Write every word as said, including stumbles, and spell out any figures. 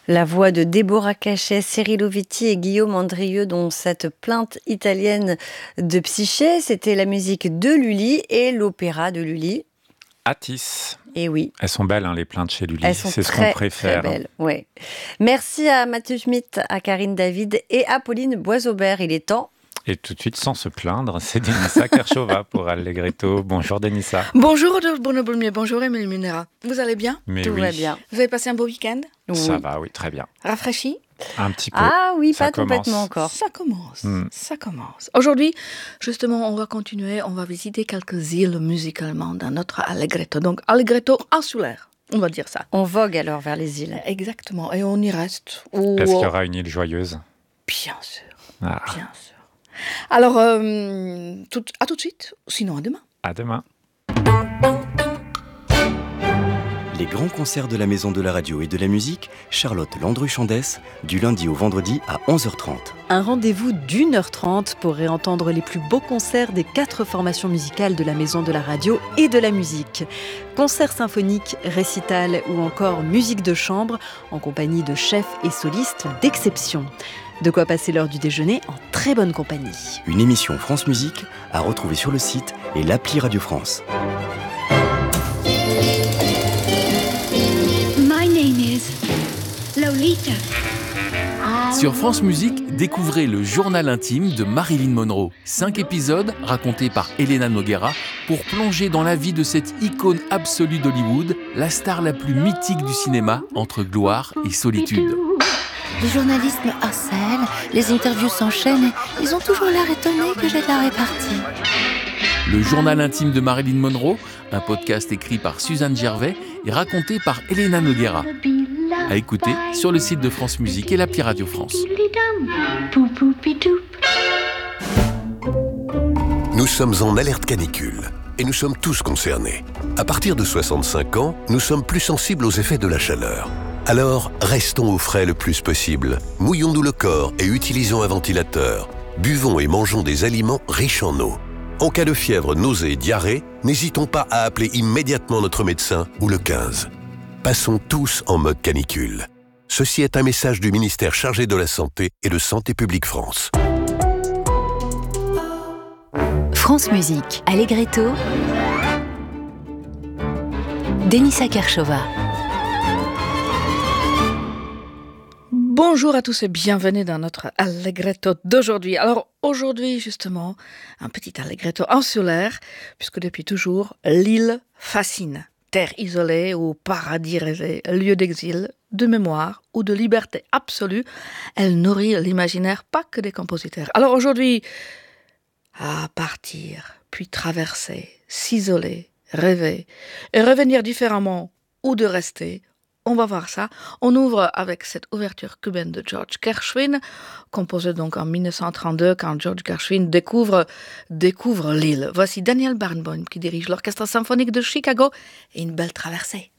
La voix de Déborah Cachet, Cyril Ovitti et Guillaume Andrieux dans cette plainte italienne de Psyché. C'était la musique de Lully et l'opéra de Lully. Atis. Et oui. Elles sont belles, hein, les plaintes chez Lully. Elles sont C'est ce très, qu'on préfère. Très belles, ouais. Merci à Mathieu Schmitt, à Karine David et à Pauline Boisaubert. Il est temps. Et tout de suite, sans se plaindre, c'est Denisa Kershova pour Allegretto. Bonjour Denisa. Bonjour Bruno Bolmier, bonjour Émilie Munera. Vous allez bien? Mais Tout oui. va bien. Vous avez passé un beau week-end? Oui. Ça va, oui, très bien. Rafraîchi? Un petit peu. Ah oui, ça pas commence. complètement encore. Ça commence, Mm. ça commence. Aujourd'hui, justement, on va continuer, on va visiter quelques îles musicalement dans notre Allegretto. Donc Allegretto insulaire, on va dire ça. On vogue alors vers les îles. Exactement, et on y reste. Ou... Est-ce qu'il y aura une île joyeuse? Bien sûr, Ah. bien sûr. Alors, euh, tout, à tout de suite, sinon à demain. À demain. Les grands concerts de la Maison de la Radio et de la Musique, Charlotte Landru-Chandès, du lundi au vendredi à onze heures trente. Un rendez-vous d'une heure trente pour réentendre les plus beaux concerts des quatre formations musicales de la Maison de la Radio et de la Musique. Concerts symphoniques, récitals ou encore musique de chambre en compagnie de chefs et solistes d'exception. De quoi passer l'heure du déjeuner en très bonne compagnie. Une émission France Musique à retrouver sur le site et l'appli Radio France. My name is Lolita. Sur France Musique, découvrez le journal intime de Marilyn Monroe. Cinq épisodes racontés par Elena Noguera pour plonger dans la vie de cette icône absolue d'Hollywood, la star la plus mythique du cinéma entre gloire et solitude. Les journalistes me harcèlent, les interviews s'enchaînent et ils ont toujours l'air étonnés que j'ai de la répartie. Le journal intime de Marilyn Monroe, un podcast écrit par Suzanne Gervais et raconté par Elena Noguera. À écouter sur le site de France Musique et l'appli Radio France. Nous sommes en alerte canicule et nous sommes tous concernés. À partir de soixante-cinq ans, nous sommes plus sensibles aux effets de la chaleur. Alors, restons au frais le plus possible. Mouillons-nous le corps et utilisons un ventilateur. Buvons et mangeons des aliments riches en eau. En cas de fièvre, nausée, diarrhée, n'hésitons pas à appeler immédiatement notre médecin ou le quinze. Passons tous en mode canicule. Ceci est un message du ministère chargé de la Santé et de Santé publique France. France Musique, Allegretto, Denisa Kershova. Bonjour à tous et bienvenue dans notre Allegretto d'aujourd'hui. Alors aujourd'hui justement, un petit Allegretto insulaire, puisque depuis toujours, l'île fascine. Terre isolée ou paradis rêvé, lieu d'exil, de mémoire ou de liberté absolue, elle nourrit l'imaginaire pas que des compositeurs. Alors aujourd'hui, à partir, puis traverser, s'isoler, rêver et revenir différemment ou de rester, on va voir ça. On ouvre avec cette ouverture cubaine de George Gershwin, composée donc en dix-neuf cent trente-deux quand George Gershwin découvre, découvre l'île. Voici Daniel Barenboim qui dirige l'Orchestre symphonique de Chicago et une belle traversée.